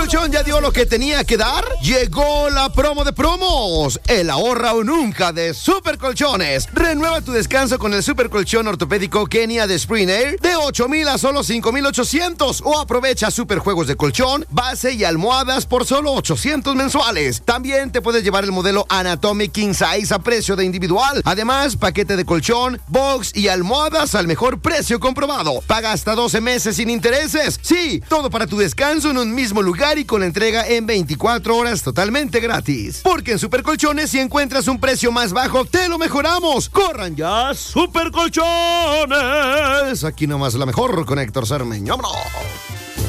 Colchón ya dio lo que tenía que dar. Llegó la promo de promos. El ahorra o nunca de Super Colchones. Renueva tu descanso con el Super Colchón ortopédico Kenia de Spring Air de 8,000 a solo 5,800. O aprovecha super juegos de colchón, base y almohadas por solo 800 mensuales. También te puedes llevar el modelo Anatomic King Size a precio de individual. Además, paquete de colchón, box y almohadas al mejor precio comprobado. Paga hasta 12 meses sin intereses. Sí, todo para tu descanso en un mismo lugar y con entrega en 24 horas totalmente gratis. Porque en Super Colchones, si encuentras un precio más bajo, te lo mejoramos. ¡Corran ya, Super Colchones! Aquí nomás la mejor con Héctor Cermeño. ¡Vámonos!